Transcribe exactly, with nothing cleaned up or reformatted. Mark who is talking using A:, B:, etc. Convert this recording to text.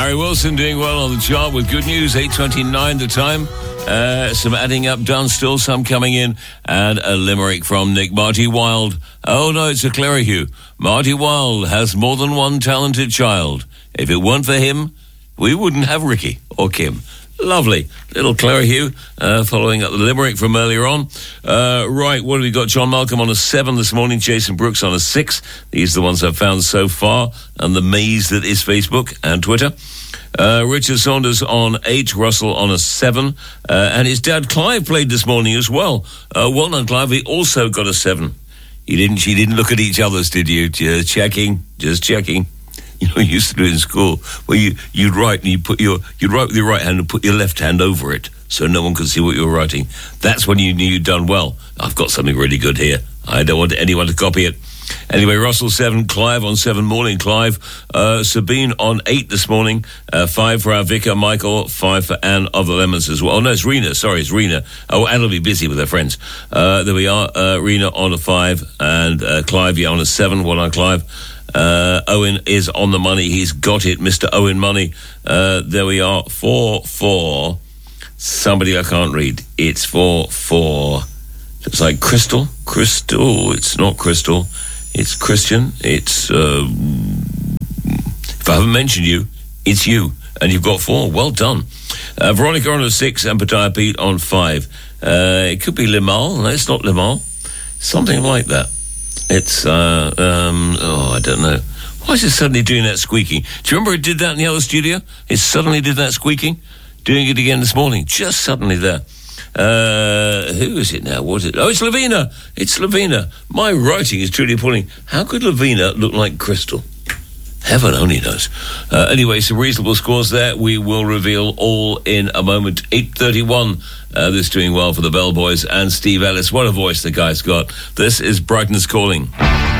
A: Harry Wilson doing well on the chart with good news. eight twenty-nine the time. Uh, some adding up done, still some coming in. And a limerick from Nick. Marty Wilde. Oh no, it's a Clerihew. Marty Wilde has more than one talented child. If it weren't for him, we wouldn't have Ricky or Kim. Lovely. Little Clerihew, uh, following up the limerick from earlier on. Uh, right, what have we got? John Malcolm on a seven this morning. Jason Brooks on a six. These are the ones I've found so far. And the maze that is Facebook and Twitter. Uh, Richard Saunders on eight. Russell on a seven. Uh, and his dad Clive played this morning as well. Uh, well done, Clive. He also got a seven. You didn't, you didn't look at each other's, did you? Just checking. Just checking. You know, you used to do it in school, where you, you'd write and you put your, you'd write with your right hand and put your left hand over it, so no one could see what you were writing. That's when you knew you'd done well. I've got something really good here. I don't want anyone to copy it. Anyway, Russell seven, Clive on seven. Morning, Clive. Uh, Sabine on eight this morning. Uh, five for our vicar, Michael. Five for Anne of the Lemons as well. Oh, no, it's Rena. Sorry, it's Rena. Oh, Anne will be busy with her friends. Uh, there we are. Uh, Rena on a five and uh, Clive, yeah, on a seven. Well done, Clive. Uh, Owen is on the money. He's got it, Mister Owen Money. Uh, there we are. Four, four. Somebody I can't read. It's four, four. It's like Crystal. Crystal. It's not Crystal. It's Christian. It's, uh, if I haven't mentioned you, it's you. And you've got four. Well done. Uh, Veronica on a six and Pattaya Pete on five. Uh, it could be Limal. No, it's not Limal. Something like that. It's, uh, um, oh, I don't know. Why is it suddenly doing that squeaking? Do you remember it did that in the other studio? It suddenly did that squeaking. Doing it again this morning. Just suddenly there. Uh, who is it now? What is it? Oh, it's Lavina. It's Lavina. My writing is truly appalling. How could Lavina look like Crystal? Heaven only knows. Uh, anyway, some reasonable scores there. We will reveal all in a moment. eight thirty-one. Uh, this doing well for the Bellboys and Steve Ellis. What a voice the guy's got. This is Brighton's Calling.